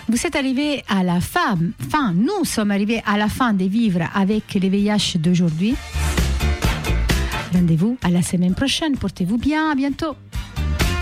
Vous êtes arrivés à la fin, nous sommes arrivés à la fin de vivre avec les VIH d'aujourd'hui. Rendez-vous à la semaine prochaine. Portez-vous bien, à bientôt.